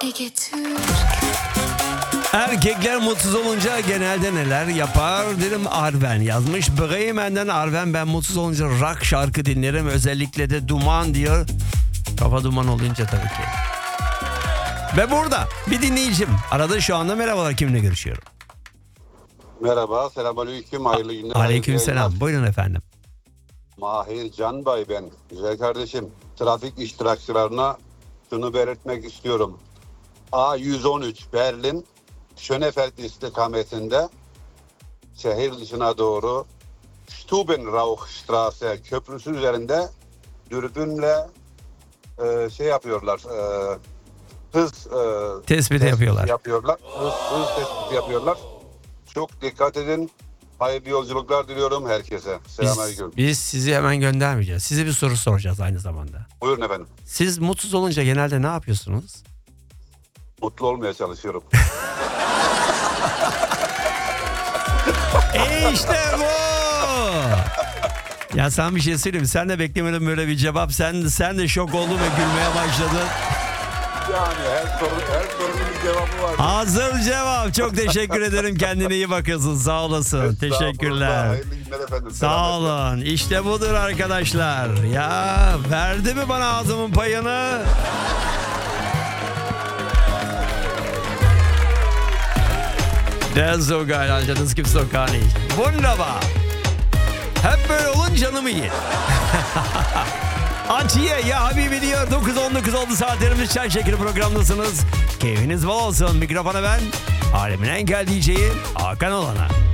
Ege Türk. Erkekler mutsuz olunca genelde neler yapar derim. Arven yazmış. Bremen'den Arven, ben mutsuz olunca rock şarkı dinlerim. Özellikle de Duman diyor. Kafa duman olunca tabii ki. Ve burada bir dinleyicim. Arada şu anda merhabalar, kimle görüşüyorum? Merhaba, selamünaleyküm, hayırlı günler. Aleykümselam. Buyurun efendim. Mahir Canbay ben. Güzel kardeşim, trafik iştirakçılarına şunu belirtmek istiyorum. A113 Berlin, Schönefeld istikametinde şehir dışına doğru Stubenrauchstraße köprüsü üzerinde dürbünle şey yapıyorlar. Hız Tespiti yapıyorlar. Hız tespiti yapıyorlar. Çok dikkat edin. Hayırlı yolculuklar diliyorum herkese. Selamünaleyküm. Biz sizi hemen göndermeyeceğiz. Size bir soru soracağız aynı zamanda. Buyurun efendim. Siz mutsuz olunca genelde ne yapıyorsunuz? Mutlu olmaya çalışıyorum. İşte bu. Ya sen bir şey söyleyeyim. Sen de beklemedin böyle bir cevap. Sen de şok oldun ve gülmeye başladın. Yani her sorunun bir cevabı var. Hazır cevap. Çok teşekkür ederim. Kendine iyi bakasın. Sağ olasın. Teşekkürler. Hayırlı günler efendim. Sağ olun. İşte budur arkadaşlar. Ya verdi mi bana ağzımın payını? Der ist so geil, Alter. Das gibt's doch gar nicht. Wunderbar. Hep böyle olun canımı ye. Atiye ya Habibi diyor. 9.19 oldu saatlerimiz. Çay Şekeri programdasınız. Keyfiniz bol olsun. Mikrofona ben, alemin en gel DJ'yi Hakan Olan'a.